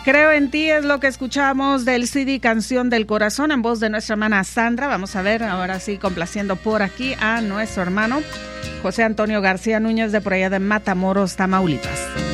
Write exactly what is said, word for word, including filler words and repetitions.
Creo en ti es lo que escuchamos del C D Canción del Corazón en voz de nuestra hermana Sandra. Vamos a ver, ahora sí, complaciendo por aquí a nuestro hermano José Antonio García Núñez de por allá de Matamoros, Tamaulipas.